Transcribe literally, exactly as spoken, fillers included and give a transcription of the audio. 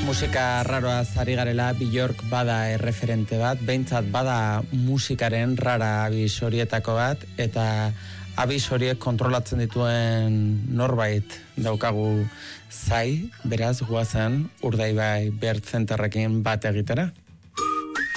Musika raroa zari garela, Bjork bada erreferente bat, behintzat bada musikaren rara abiz horietako bat, eta abiz horiek kontrolatzen dituen norbait daukagu zai, beraz guazen Urdaibai Bird Centerrekin bat egitera.